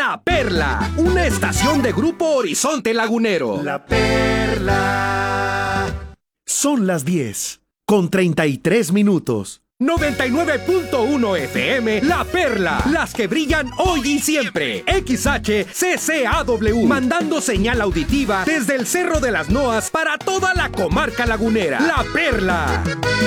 La Perla, una estación de Grupo Horizonte Lagunero. La Perla. Son las 10:33. 99.1 FM, La Perla, las que brillan hoy y siempre. XHCCAW, mandando señal auditiva desde el Cerro de las Noas para toda la comarca lagunera. La Perla.